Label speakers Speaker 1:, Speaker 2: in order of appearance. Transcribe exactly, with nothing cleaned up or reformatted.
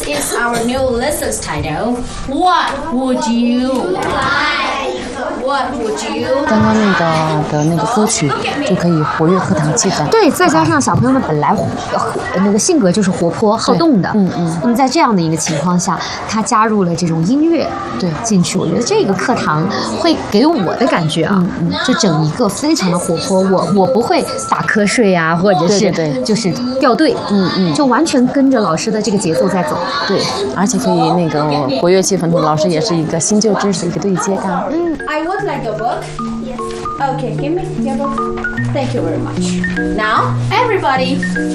Speaker 1: is our new lesson's title. What would you like?What would you?
Speaker 2: 刚刚那个的那个歌曲就可以活跃课堂气氛。
Speaker 3: 对，再加上小朋友们本来那个性格就是活泼好动的，
Speaker 2: 嗯嗯。
Speaker 3: 那么在这样的一个情况下，他加入了这种音乐
Speaker 2: 对
Speaker 3: 进去，我觉得这个课堂会给我的感觉啊，
Speaker 2: 嗯嗯、
Speaker 3: 就整一个非常的活泼。我我不会打瞌睡啊，或者是
Speaker 2: 对对对
Speaker 3: 就是掉队，
Speaker 2: 嗯嗯，
Speaker 3: 就完全跟着老师的这个节奏在走。
Speaker 2: 对，而且可以那个活跃气氛，老师也是一个新旧知识的一个对接感。
Speaker 1: 嗯 I would like your book. Yes. Okay, give me your book. Thank you very much. Now, everybody.